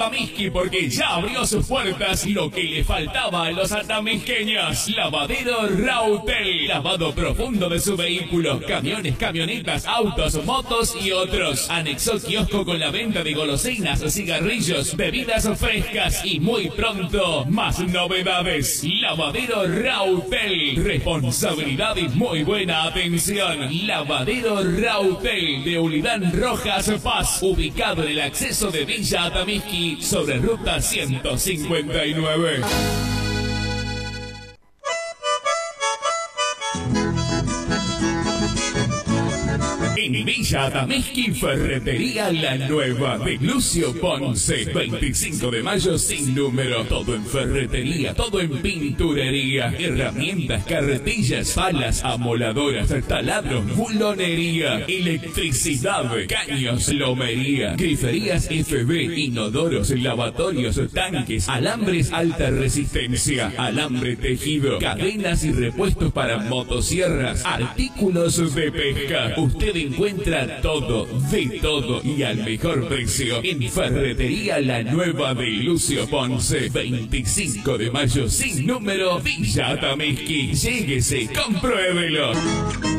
Atamisqui, porque ya abrió sus puertas lo que le faltaba a los atamisqueños. Lavadero Rautel. Lavado profundo de su vehículo, camiones, camionetas, autos, motos y otros. Anexó kiosco con la venta de golosinas, cigarrillos, bebidas frescas y muy pronto más novedades. Lavadero Rautel. Responsabilidad y muy buena atención. Lavadero Rautel de Ulidán Rojas Paz, ubicado en el acceso de Villa Atamisqui sobre ruta 159. En Villa Atamisqui, Ferretería La Nueva de Lucio Ponce. 25 de mayo sin número. Todo en ferretería, todo en pinturería. Herramientas, carretillas, palas, amoladoras, taladros, bulonería, electricidad, caños, lomería, griferías FB, inodoros, lavatorios, tanques, alambres alta resistencia, alambre tejido, cadenas y repuestos para motosierras, artículos de pesca. Usted encuentra todo, de todo y al mejor precio en Ferretería La Nueva de Lucio Ponce. 25 de mayo sin número, Villa Atamisqui. Lléguese, compruébelo.